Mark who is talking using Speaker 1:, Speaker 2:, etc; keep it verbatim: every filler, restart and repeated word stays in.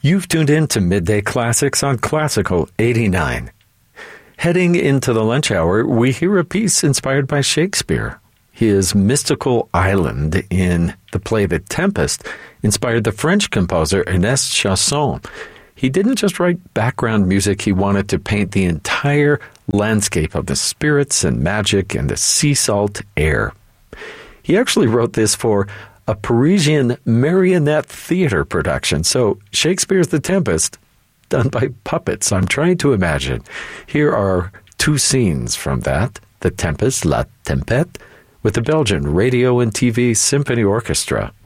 Speaker 1: You've tuned in to Midday Classics on Classical eighty-nine. Heading into the lunch hour, we hear a piece inspired by Shakespeare. His mystical island in the play The Tempest inspired the French composer Ernest Chausson. He didn't just write background music, he wanted to paint the entire landscape of the spirits and magic and the sea salt air. He actually wrote this for a Parisian marionette theater production, so Shakespeare's The Tempest, done by puppets. I'm trying to imagine. Here are two scenes from that, The Tempest, La Tempête, with the Belgian Radio and T V Symphony Orchestra.